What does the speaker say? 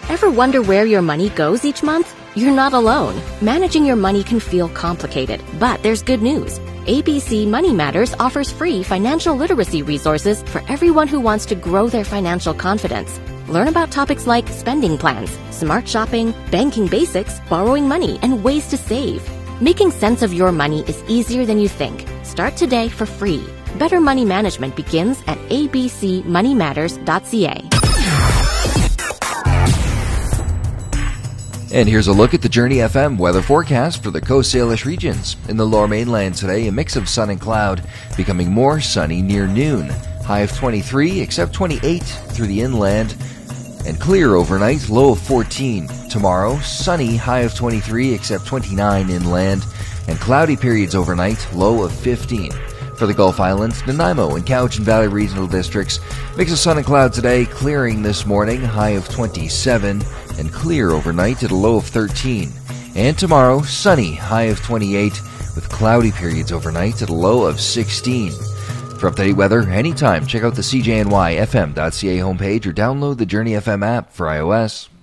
Ever wonder where your money goes each month? You're not alone. Managing your money can feel complicated, but there's good news. ABC Money Matters offers free financial literacy resources for everyone who wants to grow their financial confidence. Learn about topics like spending plans, smart shopping, banking basics, borrowing money, and ways to save. Making sense of your money is easier than you think. Start today for free. Better money management begins at abcmoneymatters.ca. And here's a look at the Journey FM weather forecast for the Coast Salish regions. In the Lower Mainland today, a mix of sun and cloud, becoming more sunny near noon. High of 23, except 28 through the inland, and clear overnight, low of 14. Tomorrow, sunny, high of 23, except 29 inland, and cloudy periods overnight, low of 15. For the Gulf Islands, Nanaimo and Cowichan Valley Regional Districts, mix of sun and cloud today, clearing this morning, high of 27, and clear overnight at a low of 13. And tomorrow, sunny, high of 28, with cloudy periods overnight at a low of 16. For up-to-date weather anytime, check out the CJNYFM.ca homepage or download the Journey FM app for iOS.